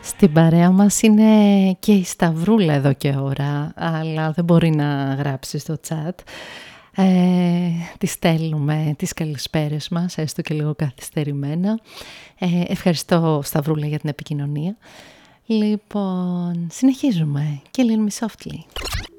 Στην παρέα μας είναι και η Σταυρούλα εδώ και ώρα, αλλά δεν μπορεί να γράψει στο chat. Τη στέλνουμε τις καλησπέρες μας, έστω και λίγο καθυστερημένα. Ευχαριστώ Σταυρούλα για την επικοινωνία. Λοιπόν, συνεχίζουμε και Kill Me Softly.